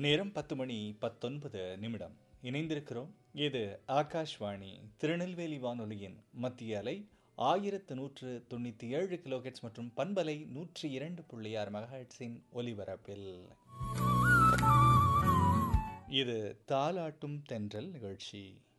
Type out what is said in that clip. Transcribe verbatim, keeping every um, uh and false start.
நேரம் பத்து மணி பத்தொன்பது நிமிடம். இணைந்திருக்கிறோம். இது ஆகாஷ்வாணி திருநெல்வேலி வானொலியின் மத்திய அலை ஆயிரத்து நூற்று தொண்ணூற்றி ஏழு கிலோஹெட்ஸ் மற்றும் பண்பலை நூற்றி இரண்டு புள்ளி ஆறு மெகாஹெட்ஸின் ஒலிபரப்பில் இது தாலாட்டும் தென்றல் நிகழ்ச்சி.